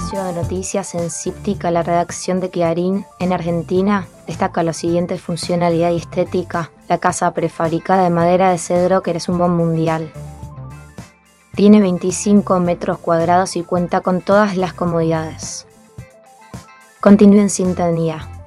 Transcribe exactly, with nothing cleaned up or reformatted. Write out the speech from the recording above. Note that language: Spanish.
servicio de noticias en Cíptica, la redacción de Clarín, en Argentina, destaca la siguiente funcionalidad y estética: la casa prefabricada de madera de cedro, que es un bon mundial. Tiene veinticinco metros cuadrados y cuenta con todas las comodidades. Continúe en sintonía.